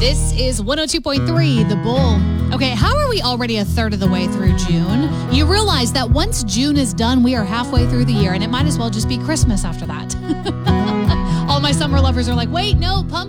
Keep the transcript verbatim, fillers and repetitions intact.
This is one oh two point three, The Bull. Okay, how are we already a third of the way through June? You realize that once June is done, we are halfway through the year, and it might as well just be Christmas after that. All my summer lovers are like, wait, no, pump